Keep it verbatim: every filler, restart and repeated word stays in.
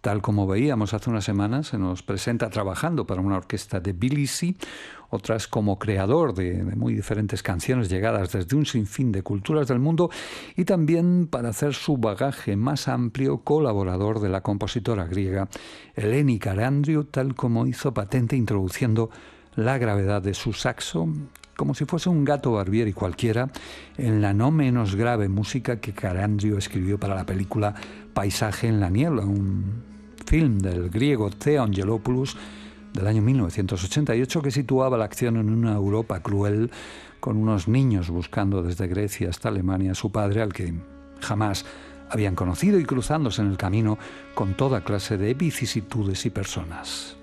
tal como veíamos hace unas semanas, se nos presenta trabajando para una orquesta de Tbilisi, otras como creador de, de muy diferentes canciones llegadas desde un sinfín de culturas del mundo, y también para hacer su bagaje más amplio colaborador de la compositora griega Eleni Karandriou, tal como hizo patente introduciendo la gravedad de su saxo, como si fuese un gato Barbieri cualquiera, en la no menos grave música que Karandriou escribió para la película Paisaje en la niebla, un film del griego Theon Gelopoulos del año mil novecientos ochenta y ocho que situaba la acción en una Europa cruel, con unos niños buscando desde Grecia hasta Alemania a su padre, al que jamás habían conocido, y cruzándose en el camino con toda clase de vicisitudes y personas.